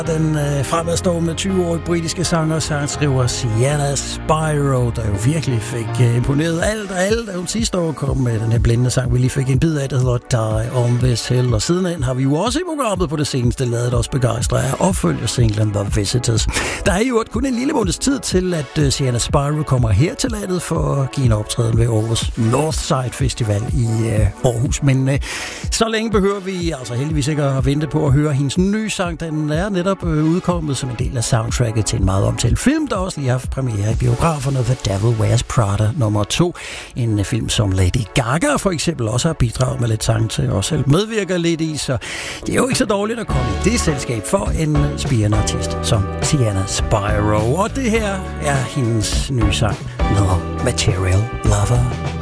Den fremadstående 20-årige britiske sanger og sangskriver Sienna Spyro, der jo virkelig fik imponeret alt og alt, da hun sidste år kom med den her blændende sang, vi lige fik en bid af, der hedder Die on This Hill. Og sidenhen har vi jo også i programmet på det seneste ladet os begejstre af opfølgersinglen The Visitors. Der er jo kun en lille måneds tid til, at Sienna Spyro kommer her til landet for at give en optræden ved Aarhus Northside Festival i Aarhus. Men så længe behøver vi altså heldigvis ikke at vente på at høre hendes nye sang. Den er netop udkommet som en del af soundtracket til en meget omtalt film, der også lige har haft premiere i biograferne, The Devil Wears Prada nummer 2. En film, som Lady Gaga for eksempel også har bidraget med lidt sang til, og selv medvirker lidt i, så det er jo ikke så dårligt at komme i det selskab for en spirende artist som Sienna Spyro. Og det her er hendes nye sang, The Material Lover.